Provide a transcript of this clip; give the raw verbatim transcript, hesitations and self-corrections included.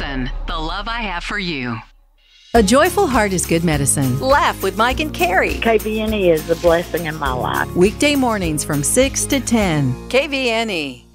Medicine, the love I have for you. A joyful heart is good medicine. Laugh with Mike and Carrie. K V N E is a blessing in my life. Weekday mornings from six to ten. K V N E.